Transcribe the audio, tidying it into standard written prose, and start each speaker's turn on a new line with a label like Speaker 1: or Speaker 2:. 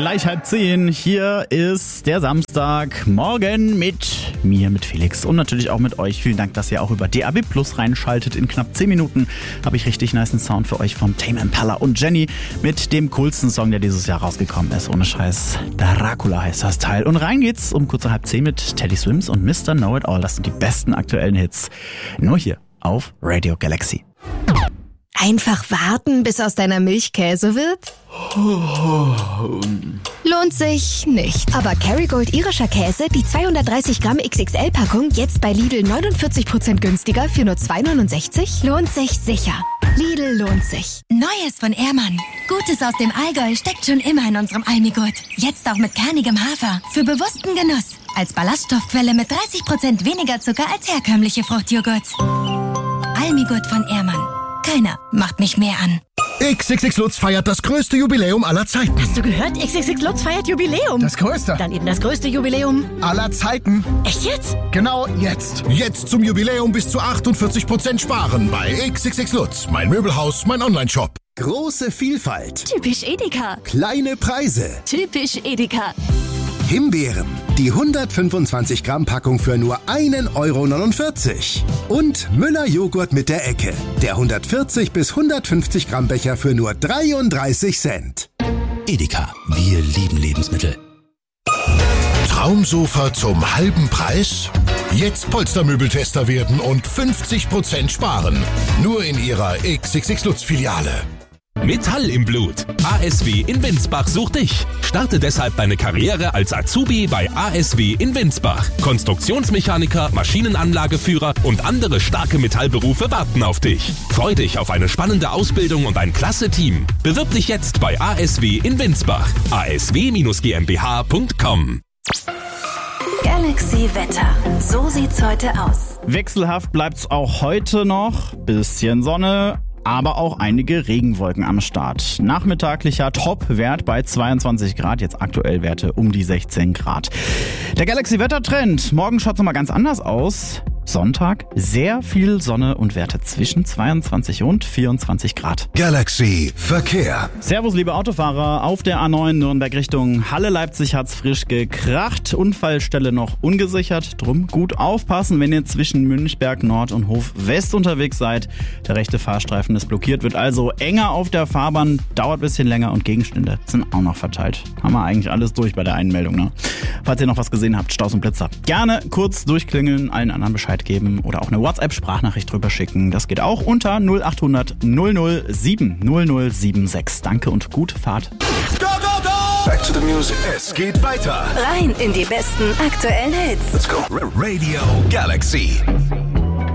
Speaker 1: Gleich 9:30. Hier ist der Samstagmorgen mit mir, mit Felix und natürlich auch mit euch. Vielen Dank, dass ihr auch über DAB Plus reinschaltet. In knapp 10 Minuten habe ich richtig nicen Sound für euch von Tame Impala und Jenny mit dem coolsten Song, der dieses Jahr rausgekommen ist. Ohne Scheiß. Dracula heißt das Teil. Und rein geht's um kurz nach 9:30 mit Teddy Swims und Mr. Know It All. Das sind die besten aktuellen Hits. Nur hier auf Radio Galaxy.
Speaker 2: Einfach warten, bis aus deiner Milch Käse wird? Lohnt sich nicht. Aber Kerrygold irischer Käse, die 230 Gramm XXL-Packung, jetzt bei Lidl 49% günstiger für nur 2,69? Lohnt sich sicher. Lidl lohnt sich.
Speaker 3: Neues von Ehrmann. Gutes aus dem Allgäu steckt schon immer in unserem Almigurt. Jetzt auch mit kernigem Hafer. Für bewussten Genuss. Als Ballaststoffquelle mit 30% weniger Zucker als herkömmliche Fruchtjoghurt. Almigurt von Ehrmann. Keiner macht mich mehr an.
Speaker 4: XXX Lutz feiert das größte Jubiläum aller Zeiten.
Speaker 5: Hast du gehört? XXX Lutz feiert Jubiläum.
Speaker 4: Das größte.
Speaker 5: Dann eben das größte Jubiläum
Speaker 4: Aller Zeiten.
Speaker 5: Echt jetzt?
Speaker 4: Genau jetzt. Jetzt zum Jubiläum bis zu 48% sparen bei XXX Lutz. Mein Möbelhaus, mein Onlineshop. Große Vielfalt.
Speaker 5: Typisch Edeka.
Speaker 4: Kleine Preise.
Speaker 5: Typisch Edeka.
Speaker 4: Himbeeren. Die 125 Gramm Packung für nur 1,49 €. Und Müller Joghurt mit der Ecke. Der 140 bis 150 Gramm Becher für nur 33 Cent.
Speaker 6: Edeka. Wir lieben Lebensmittel.
Speaker 4: Traumsofa zum halben Preis? Jetzt Polstermöbeltester werden und 50% sparen. Nur in Ihrer XXX Lutz Filiale.
Speaker 7: Metall im Blut. ASW in Winsbach sucht dich. Starte deshalb deine Karriere als Azubi bei ASW in Winsbach. Konstruktionsmechaniker, Maschinenanlageführer und andere starke Metallberufe warten auf dich. Freu dich auf eine spannende Ausbildung und ein klasse Team. Bewirb dich jetzt bei ASW in Winsbach. asw-gmbh.com.
Speaker 3: Galaxy Wetter. So sieht's heute aus.
Speaker 1: Wechselhaft bleibt's auch heute noch. Bisschen Sonne, aber auch einige Regenwolken am Start. Nachmittaglicher Top-Wert bei 22 Grad, jetzt aktuell Werte um die 16 Grad. Der Galaxy-Wettertrend. Morgen schaut's nochmal ganz anders aus. Sonntag sehr viel Sonne und Werte zwischen 22 und 24 Grad.
Speaker 4: Galaxy Verkehr.
Speaker 1: Servus, liebe Autofahrer. Auf der A9 Nürnberg Richtung Halle-Leipzig hat's frisch gekracht. Unfallstelle noch ungesichert. Drum gut aufpassen, wenn ihr zwischen Münchberg Nord und Hof West unterwegs seid. Der rechte Fahrstreifen ist blockiert, wird also enger auf der Fahrbahn, dauert ein bisschen länger und Gegenstände sind auch noch verteilt. Haben wir eigentlich alles durch bei der Einmeldung, ne? Falls ihr noch was gesehen habt, Staus und Blitzer, gerne kurz durchklingeln, allen anderen Bescheid geben oder auch eine WhatsApp-Sprachnachricht drüber schicken. Das geht auch unter 0800 007 0076. Danke und gute Fahrt.
Speaker 4: Go, go, go! Back to the music. Es geht weiter.
Speaker 3: Rein in die besten aktuellen Hits.
Speaker 4: Let's go. Radio Galaxy.